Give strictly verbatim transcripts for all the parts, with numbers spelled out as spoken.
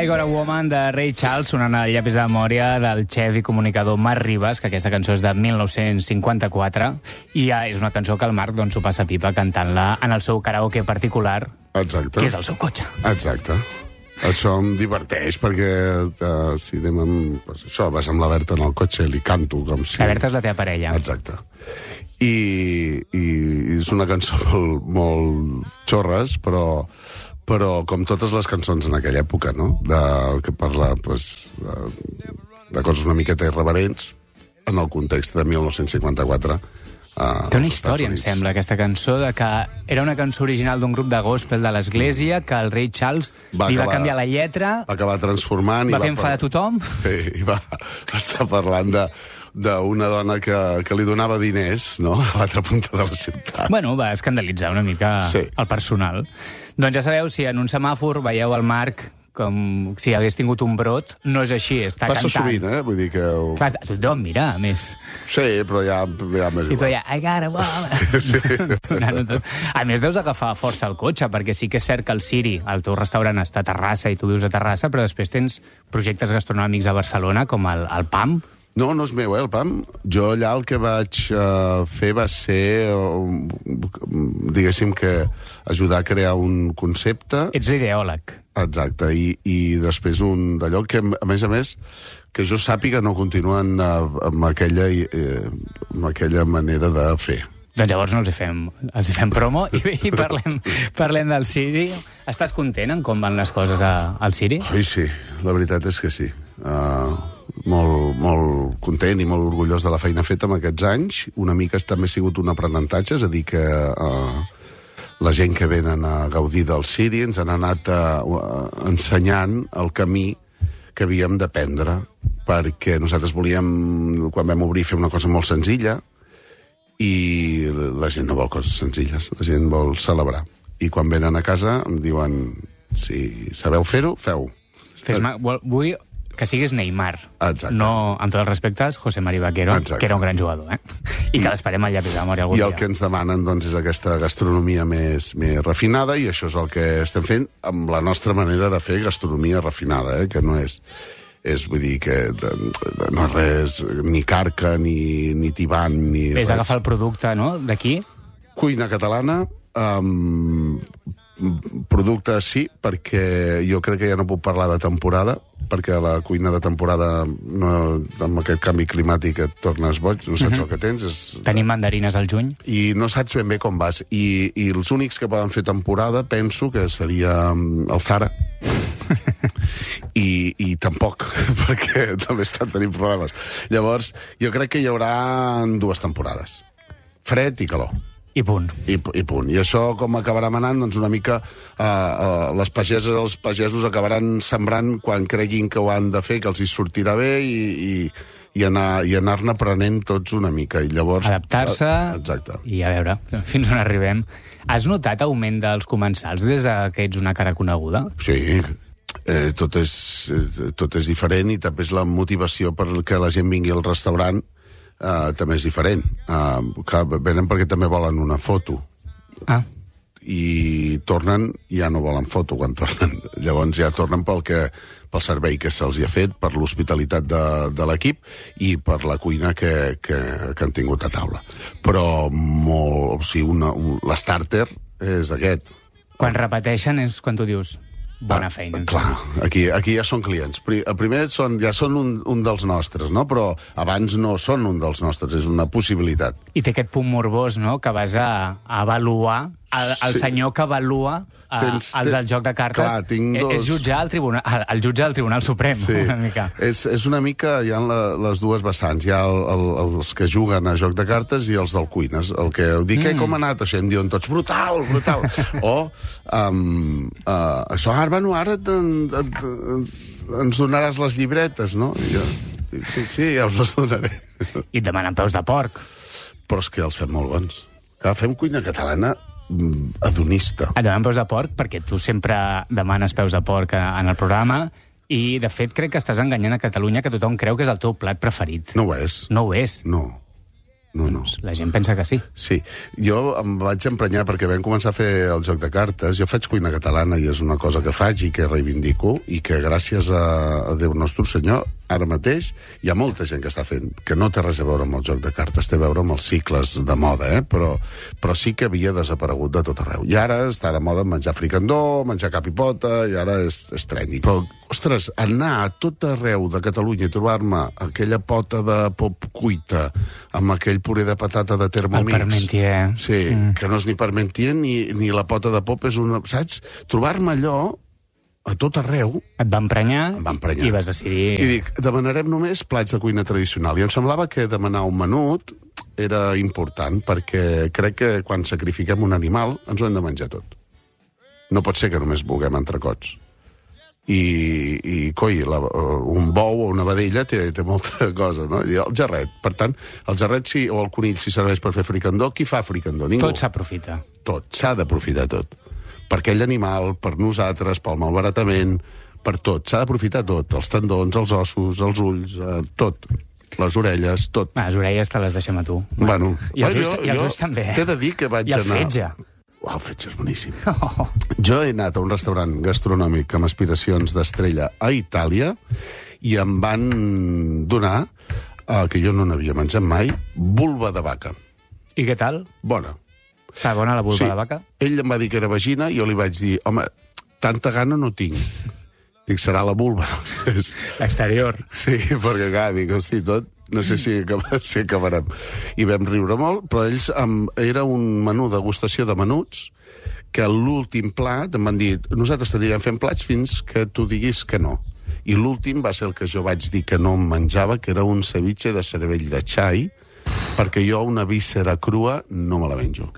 Got a Woman de Ray Charles sonant al llapis de memòria del xef i comunicador Marc Ribas, que aquesta cançó és de mil nou-cents cinquanta-quatre i ja és una cançó que el Marc doncs, s'ho passa pipa cantant-la en el seu karaoke particular, Exacte. que és el seu cotxe. Exacte. Això em diverteix perquè uh, si anem amb... Pues, això, vas amb la Berta en el cotxe i li canto com si... La Berta és la teva parella. Exacte. I, i, i és una cançó molt, molt xorres, però... però com totes les cançons en aquella època, no? De, que parla pues, de, de coses una miqueta irreverents en el context de mil nou-cents cinquanta-quatre. Uh, Té una història, em sembla, aquesta cançó, de que era una cançó original d'un grup de gospel de l'església, que el rei Charles va li va acabar, canviar la lletra, va acabar transformant... Va fer enfadar tothom. Sí, i va, va estar parlant de d'una dona que, que li donava diners, no?, a l'altra punta de la ciutat. Bueno, va escandalitzar una mica sí. el personal. Doncs ja sabeu, si en un semàfor veieu el Marc com si hagués tingut un brot, no és així, està Passa cantant. Passa sovint, eh? Vull dir que... Ho... Clar, tothom mira, a més. Sí, però ja, ja més I tu ja, I got a woman. Sí, sí. A més, deus agafar força el cotxe, perquè sí que és cert que el Siri, el teu restaurant, està a Terrassa i tu vius a Terrassa, però després tens projectes gastronòmics a Barcelona, com el, el P A M. No, no és meu, eh, el P A M. Jo allà el que vaig uh, fer va ser, uh, diguéssim que ajudar a crear un concepte. Ets l'ideòleg. Exacte, i, i després un d'allò que, a més a més, que jo sàpiga no continuen uh, amb, aquella, uh, amb aquella manera de fer. Doncs llavors no els hi fem, els hi fem promo i, i parlem, parlem del Siri. Estàs content en com van les coses a, al Siri? Sí, sí, la veritat és que sí. Uh, molt, molt content i molt orgullós de la feina feta en aquests anys. Una mica també ha sigut un aprenentatge, és a dir, que uh, la gent que venen a gaudir del Siri ens han anat uh, uh, ensenyant el camí que havíem d'aprendre, perquè nosaltres volíem, quan vam obrir, fer una cosa molt senzilla, i la gent no vol coses senzilles, la gent vol celebrar. I quan venen a casa em diuen, si sabeu fer-ho, feu-ho. Fes-me, vull que siguis Neymar. Exacte. No, amb tots els respectes, José Mari Vaquero, Exacte. que era un gran jugador, eh? I que l'esperem al llapis de memòria algun I dia. el que ens demanen, doncs, és aquesta gastronomia més, més refinada, i això és el que estem fent amb la nostra manera de fer gastronomia refinada, eh? Que no és... és, vull dir, que de, de, no és res, ni carca, ni, ni tibant, ni és res. agafar el producte, no?, d'aquí. Cuina catalana, um, producte sí, perquè jo crec que ja no puc parlar de temporada, perquè la cuina de temporada, no, amb aquest canvi climàtic et tornes boig, no saps mm-hmm. el que tens. És... Tenim mandarines al juny. I no saps ben bé com vas. I, i els únics que poden fer temporada, penso que seria el Zara. I, i tampoc, perquè també estan tenint problemes. Llavors, jo crec que hi haurà dues temporades. Fred i calor. I punt. I, I punt. I això com acabarà manant? Doncs una mica uh, uh, les pageses, els pagesos acabaran sembrant quan creguin que ho han de fer, que els hi sortirà bé, i, i, i anar, i anar-ne aprenent tots una mica. I llavors... Adaptar-se Exacte. I a veure fins on arribem. Has notat augment dels comensals des que ets una cara coneguda? Sí, eh, tot, és, eh, tot és diferent, i també és la motivació perquè la gent vingui al restaurant. Uh, també és diferent. Uh, que venen perquè també volen una foto. Ah. I tornen, ja no volen foto quan tornen. Llavors ja tornen pel, que, pel servei que se'ls ha fet, per l'hospitalitat de, de l'equip i per la cuina que, que, que han tingut a taula. Però molt, o sigui, una, un, l'stàrter és aquest. Quan repeteixen és quan tu dius bona feina. Ah, clar, aquí, aquí ja són clients. Primer són, ja són un, un dels nostres, no? Però abans no són un dels nostres, és una possibilitat. I té aquest punt morbós, no?, que vas a, a avaluar, el, el sí. senyor que avalua a, Tens, el del joc de cartes. Clar, tinc dos... És jutjar el, tribunal, el, el jutge del Tribunal Suprem, sí. una mica. És, és una mica, hi ha la, les dues vessants. Hi ha el, el, els que juguen a joc de cartes i els del cuines. El que dic, mm. com ha anat això? Em diuen tots, brutal, brutal. o, um, uh, això, ara, bueno, ara et, et, et, ens donaràs les llibretes, no? I jo, sí, sí, ja us les donaré. I et demanen peus de porc. Però és que els fem molt bons. Clar, fem cuina catalana hedonista. Et demanen peus de porc perquè tu sempre demanes peus de porc en el programa, i de fet crec que estàs enganyant a Catalunya, que tothom creu que és el teu plat preferit. No ho és. No ho és. No. no, no. Doncs la gent pensa que sí. Sí, jo em vaig emprenyar perquè vam començar a fer el joc de cartes. Jo faig cuina catalana i és una cosa que faig i que reivindico i que gràcies a, a Déu Nostre Senyor ara mateix hi ha molta gent que està fent, que no té res a veure amb el joc de cartes, té a veure amb els cicles de moda, eh? però, però sí que havia desaparegut de tot arreu. I ara està de moda menjar fricandó, menjar cap i pota, i ara és, és trendy. Però, ostres, anar a tot arreu de Catalunya i trobar-me aquella pota de pop cuita amb aquell puré de patata de Thermomix... El Parmentier. Sí, mm. que no és ni Parmentier ni, ni la pota de pop, és una... Saps? Trobar-me allò a tot arreu... Et va emprenyar, em va emprenyar. I vas decidir... I dic, demanarem només plats de cuina tradicional. I em semblava que demanar un menut era important, perquè crec que quan sacrifiquem un animal ens ho hem de menjar tot. No pot ser que només vulguem entrecots. I, i coi, la, un bou o una vedella té, té molta cosa, no? I el jarret. Per tant, el jarret sí, o el conill si serveix per fer fricandó, qui fa fricandó? Ningú. Tot s'aprofita. Tot, s'ha d'aprofitar tot. Per aquell animal, per nosaltres, pel malbaratament, per tot. S'ha d'aprofitar tot. Els tendons, els ossos, els ulls, eh, tot. Les orelles, tot. Ah, les orelles te les deixem a tu. Bueno, I els, jo, ulls, i els ulls també. T'he de dir que vaig I el anar... fetge. Uau, el fetge és boníssim. Oh. Jo he anat a un restaurant gastronòmic amb aspiracions d'estrella a Itàlia i em van donar, eh, que jo no n'havia menjat mai, vulva de vaca. I què tal? Bona. Està bona la vulva Sí. de vaca? Ell em va dir que era vagina i jo li vaig dir, home, tanta gana no tinc. Dic, serà la vulva. L'exterior. Sí, perquè clar, dic, hosti, tot, no sé si, acab- si acabarem. I vam riure molt, però ells, em, era un menú degustació de menuts, que l'últim plat em van dir, nosaltres t'anirem fent plats fins que tu diguis que no. I l'últim va ser el que jo vaig dir que no em menjava, que era un ceviche de cervell de xai, perquè jo una víscera crua no me la menjo.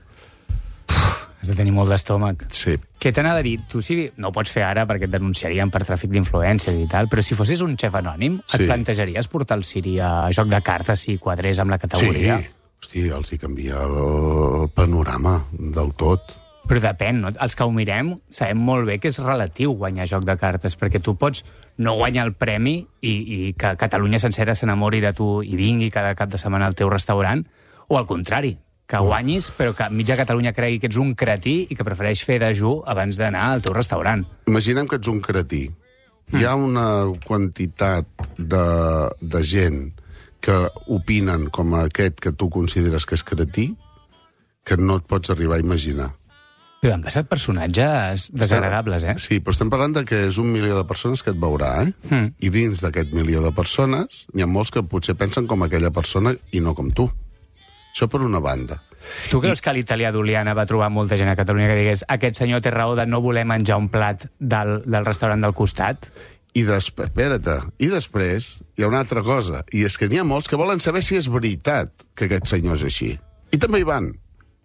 Has de tenir molt d'estómac. Sí. Què t'anava a dir? Tu sí, no ho pots fer ara perquè et denunciarien per tràfic d'influències i tal, però si fossis un xef anònim, Sí. et plantejaries portar el Siri a joc de cartes si quadrés amb la categoria? Sí. Hosti, els hi canvia el panorama del tot. Però depèn, no? Els que ho mirem sabem molt bé que és relatiu guanyar joc de cartes, perquè tu pots no guanyar el premi i, i que Catalunya sencera s'enamori de tu i vingui cada cap de setmana al teu restaurant, o al contrari, que guanyis, però que mitja Catalunya cregui que ets un cretí i que prefereix fer dejú abans d'anar al teu restaurant. Imaginem que ets un cretí. Hi ha una quantitat de, de gent que opinen com aquest que tu consideres que és cretí que no et pots arribar a imaginar. Però han passat personatges desagradables, eh? Sí, però estem parlant de que és un milió de persones que et veurà, eh? Mm. I dins d'aquest milió de persones n'hi ha molts que potser pensen com aquella persona i no com tu. Això per una banda. Tu creus I... que l'italià d'Oliana va trobar molta gent a Catalunya que digués aquest senyor té raó de no voler menjar un plat del, del restaurant del costat? I després, espera't, i després hi ha una altra cosa, i és que n'hi ha molts que volen saber si és veritat que aquest senyor és així. I també hi van.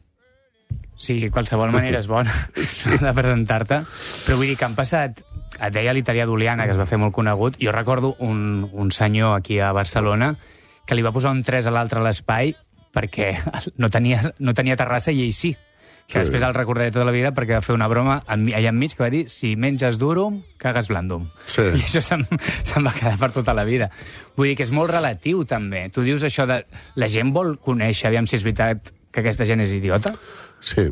Sí, qualsevol manera és bona sí. de presentar-te. Però vull dir que han passat... Et deia l'italià d'Oliana, que es va fer molt conegut. Jo recordo un, un senyor aquí a Barcelona que li va posar un tres a l'altre a l'espai perquè no tenia, no tenia terrassa i ell sí. Que sí. Després el recordaré tota la vida perquè va fer una broma allà enmig que va dir si menges durum, cagues blandum. Sí. I això se'm, se'm va quedar per tota la vida. Vull dir que és molt relatiu, també. Tu dius això de... La gent vol conèixer, aviam si és veritat que aquesta gent és idiota? Sí.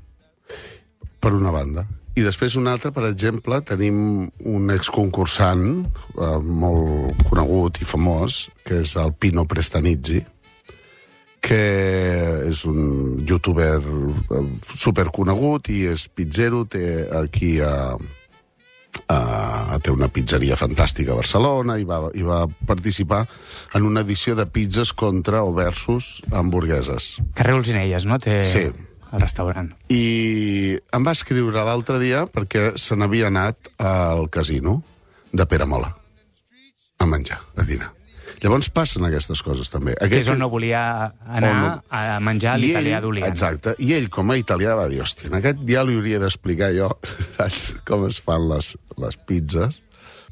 Per una banda. I després una altra, per exemple, tenim un exconcursant eh, molt conegut i famós, que és el Pino Prestanizzi, que és un youtuber superconegut i és pizzero, té aquí a, a, té una pizzeria fantàstica a Barcelona i va, i va participar en una edició de pizzas contra o versus hamburgueses. Carrer Olzinelles, no? Té... Sí. Al restaurant. I em va escriure l'altre dia perquè se n'havia anat al casino de Peramola a menjar, a dinar. Llavors passen aquestes coses, també. Aquest... Que és on no volia anar no... a menjar l'italià d'Oliana. Exacte. I ell, com a italià, va dir, hòstia, en aquest dia li hauria d'explicar jo, saps, com es fan les, les pizzas,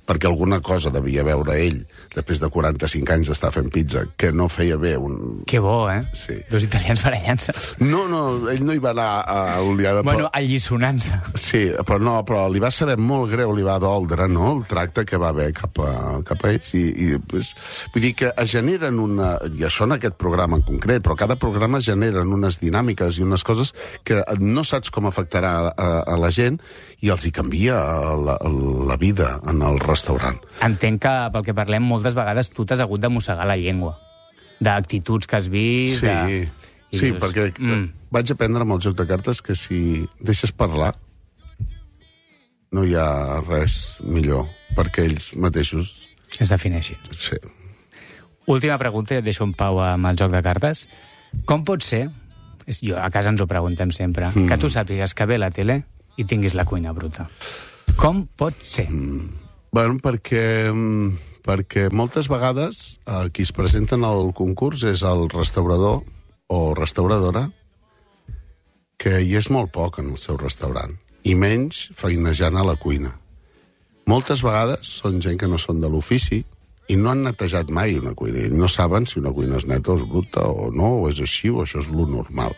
perquè alguna cosa devia veure ell, després de quaranta-cinc anys d'estar fent pizza, que no feia bé un... Que bo, eh? Sí. Dos italians barallant-se. No, no, ell no hi va anar a Oliana. Bueno, però... allisonant-se. Sí, però no, però li va saber molt greu, li va doldre, no?, el tracte que va haver cap a, cap a ells. I, i, pues, vull dir que es generen una... I això en aquest programa en concret, però cada programa es generen unes dinàmiques i unes coses que no saps com afectarà a, a, a la gent i els hi canvia la, la vida en el restaurant. Entenc que, pel que parlem, moltes vegades tu t'has hagut de mossegar la llengua. D'actituds que has vist... Sí, de... sí dius, perquè mm. vaig aprendre amb el joc de cartes que si deixes parlar no hi ha res millor perquè ells mateixos... Es defineixin. Sí. Última pregunta, i et deixo en pau amb el joc de cartes. Com pot ser, jo, a casa ens ho preguntem sempre, mm. que tu sàpigues que ve la tele i tinguis la cuina bruta? Com pot ser? Mm. Bueno, perquè, perquè moltes vegades eh, qui es presenten al concurs és el restaurador o restauradora que hi és molt poc en el seu restaurant, i menys feinejant a la cuina. Moltes vegades són gent que no són de l'ofici i no han netejat mai una cuina, i no saben si una cuina és neta o és bruta o no, o és així o això és lo normal.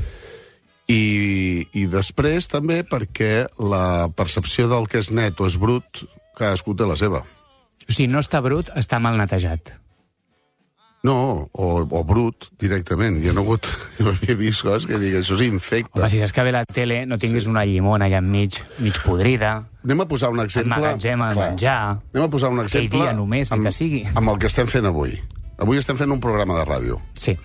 I, i després també perquè la percepció del que és net o és brut, cadascú té la seva. O sigui, no està brut, està mal netejat. No, o, o brut, directament. Jo no he hagut... Jo he vist coses que dic, això és infecte. Home, si saps que ve la tele, no tinguis sí. una llimona allà enmig, mig podrida. Anem a posar un exemple... El magatzem, el menjar... Anem a posar un exemple... Aquell dia només, amb, que sigui. Amb el que estem fent avui. Avui estem fent un programa de ràdio. Sí.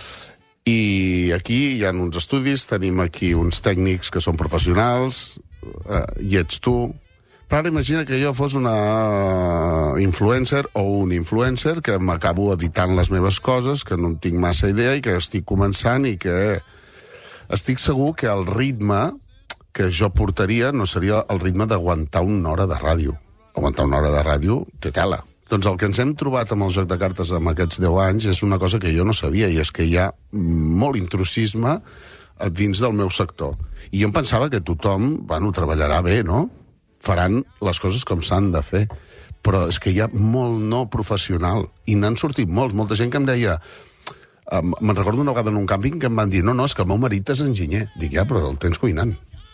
I aquí hi ha uns estudis, tenim aquí uns tècnics que són professionals, eh, i ets tu. Però ara imagina que jo fos una influencer o un influencer que m'acabo editant les meves coses, que no en tinc massa idea i que estic començant i que estic segur que el ritme que jo portaria no seria el ritme d'aguantar una hora de ràdio. Aguantar una hora de ràdio té tela. Doncs el que ens hem trobat amb el joc de cartes amb aquests deu anys és una cosa que jo no sabia, i és que hi ha molt intrusisme dins del meu sector. I jo em pensava que tothom, bueno, treballarà bé, no? Faran les coses com s'han de fer. Però és que hi ha molt no professional, i n'han sortit molts. Molta gent que em deia... Um, me'n recordo una vegada en un càmping que em van dir no, no, és que el meu marit és enginyer. Dic, ja, però el tens cuinant.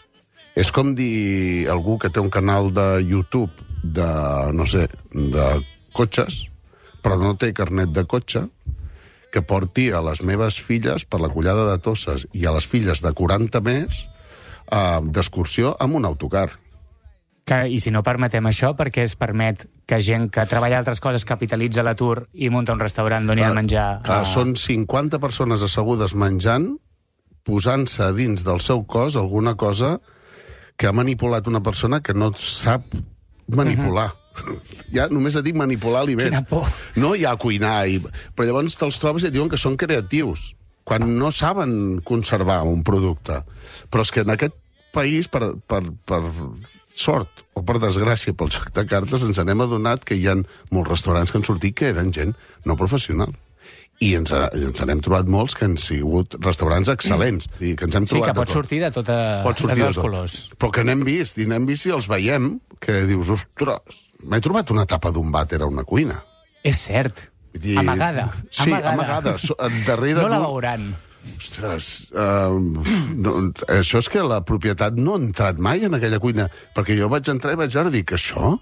És com dir algú que té un canal de YouTube de, no sé, de cotxes, però no té carnet de cotxe, que porti a les meves filles per la collada de Tosses i a les filles de quaranta més uh, d'excursió amb un autocar. Que, I si no permetem això, perquè es permet que gent que treballa altres coses capitalitza l'atur i munta un restaurant d'on hi ha de menjar... Clar, uh... Són cinquanta persones assegudes menjant, posant-se a dins del seu cos alguna cosa que ha manipulat una persona que no sap manipular. Uh-huh. Ja només et dic manipular aliments. Quina por. No hi ha cuinar, i... però llavors te'ls trobes i et diuen que són creatius, quan no saben conservar un producte. Però és que en aquest país, per, per, per sort o per desgràcia pel joc de cartes, ens n'hem adonat que hi ha molts restaurants que han sortit que eren gent no professional. I ens, ens n'hem trobat molts que han sigut restaurants excel·lents. I que ens hem sí, trobat que pot sortir de, tota, pot sortir de tots els colors. Però que n'hem vist, i n'hem vist i els veiem, que dius, ostres, m'he trobat una tapa d'un vàter a una cuina. És cert. Dir... Amagada. Sí, amagada. amagada. So, darrere no la veuran. Ostres, uh, no, això és que la propietat no ha entrat mai en aquella cuina, perquè jo vaig entrar i vaig veure, dic, això?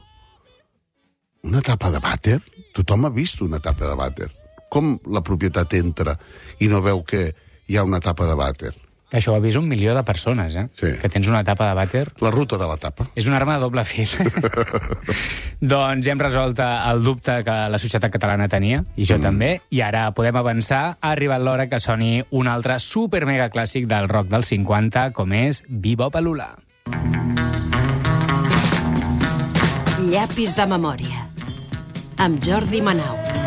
Una tapa de vàter? Tothom ha vist una tapa de vàter. Com la propietat entra i no veu que hi ha una tapa de vàter? Això ho ha vist un milió de persones, eh? Sí. Que tens una tapa de vàter. La ruta de la tapa. És una arma de doble fil. Doncs hem resolt el dubte que la societat catalana tenia, i jo mm. també, i ara podem avançar. Ha arribat l'hora que soni un altre super mega clàssic del rock dels cinquanta, com és Bebop a l'Hula. Llapis de memòria, amb Jordi Manau.